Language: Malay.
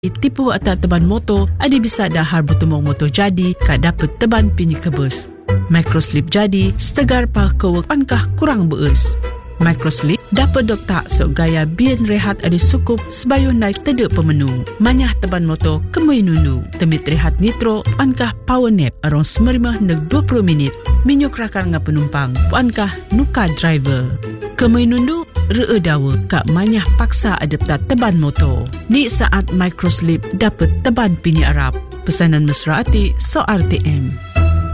tipu atau teban motor, ada bisa dahar bertumong motor jadi, kak dapat teban pinyi kebus. Microslip jadi, setegar pah kewek pankah kurang beus. Microslip dapat doktak sok gaya bian rehat ada sukup sebayu naik tedek pemenu. Manyah teban motor kemui nundu. Temit rehat nitro pankah power nap arong 15 neg 20 minit. Minyuk rakal nga penumpang pankah nuka driver. Kemui nundu ree dawa kak manyah paksa adaptat teban motor. Ni saat Microslip dapat teban pini Arab. Pesanan mesra ati so RTM.